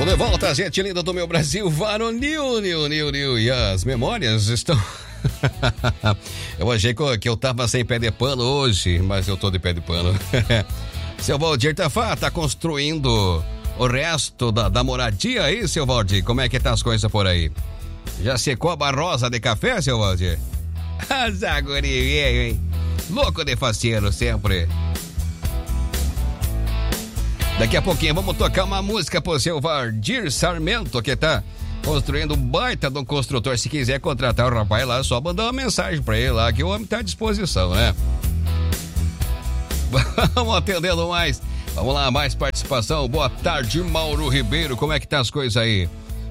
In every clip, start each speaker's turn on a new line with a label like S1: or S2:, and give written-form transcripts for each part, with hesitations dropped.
S1: De volta, gente linda do meu Brasil, varonil, e as memórias estão... Eu achei que eu tava sem pé de pano hoje, mas eu tô de pé de pano. Seu Valdir tá construindo o resto da moradia aí, seu Valdir? Como é que tá as coisas por aí? Já secou a barrosa de café, seu Valdir? Zaguri, hein? Louco de faceiro sempre. Daqui a pouquinho vamos tocar uma música pro seu Valdir Sarmento, que tá construindo um baita de um construtor. Se quiser contratar o rapaz lá, é só mandar uma mensagem pra ele lá, que o homem tá à disposição, né? Vamos atendendo mais. Vamos lá, mais participação. Boa tarde, Mauro Ribeiro. Como é que tá as coisas aí?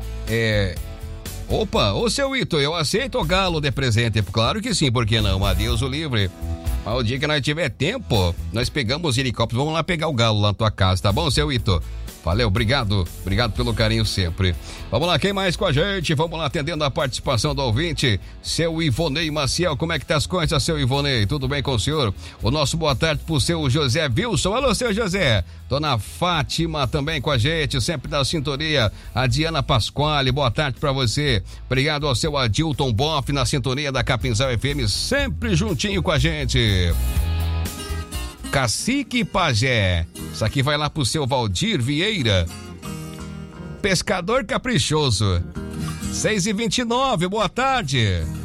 S1: Opa, ô seu Ito, eu aceito o galo de presente. Claro que sim, por que não? Adeus o livre. Mas o dia que nós tiver tempo, nós pegamos os helicópteros, vamos lá pegar o galo lá na tua casa, tá bom, seu Ito? Valeu, obrigado pelo carinho sempre. Vamos lá, quem mais com a gente? Vamos lá, atendendo a participação do ouvinte, seu Ivonei Maciel. Como é que tá as coisas, seu Ivonei? Tudo bem com o senhor? O nosso boa tarde pro seu José Wilson. Alô, seu José. Dona Fátima também com a gente, sempre da sintonia. A Diana Pasquale, boa tarde pra você. Obrigado ao seu Adilton Boff, na sintonia da Capinzal FM, sempre juntinho com a gente. Cacique Pajé. Isso aqui vai lá pro seu Valdir Vieira. Pescador Caprichoso. 6h29, boa tarde.